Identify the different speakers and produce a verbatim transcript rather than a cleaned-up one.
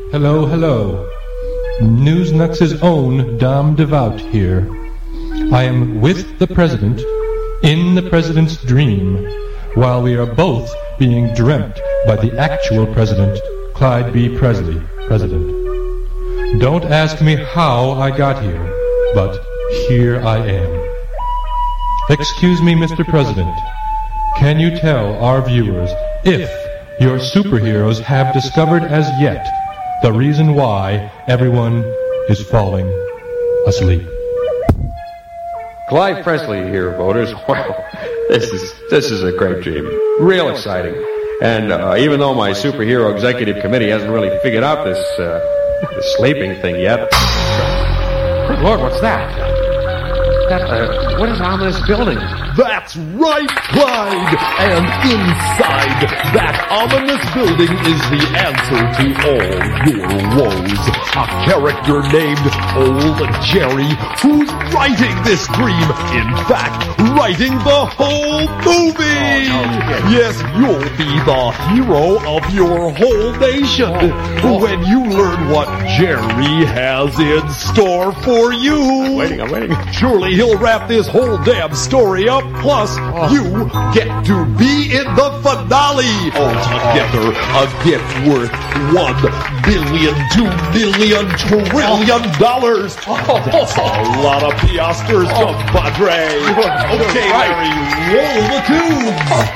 Speaker 1: Hello, hello. Newsnux's own Dom Devout here. I am with the President, in the President's dream, while we are both being dreamt by the actual President, Clyde B. Presley, President. Don't ask me how I got here, but here I am. Excuse me, Mister President. Can you tell our viewers if your superheroes have discovered as yet the reason why everyone is falling asleep?
Speaker 2: Clyde Presley here, voters. Well, this is this is a great dream. Real exciting. And uh, even though my superhero executive committee hasn't really figured out this, uh, this sleeping thing yet. Good Lord, what's that? That, uh, what is on this building?
Speaker 3: That's right, Clyde! And inside that ominous building is the answer to all your woes. A character named Old Jerry, who's writing this dream. In fact, writing the whole movie!
Speaker 2: Oh, no,
Speaker 3: yes, you'll be the hero of your whole nation
Speaker 2: oh.
Speaker 3: when you learn what Jerry has in store for you.
Speaker 2: I'm waiting, I'm waiting.
Speaker 3: Surely he'll wrap this whole damn story up. Plus, oh. you get to be in the finale. Altogether, a gift worth one billion, two billion, trillion dollars. That's a lot of piasters, compadre. Okay, Larry, roll the tubes.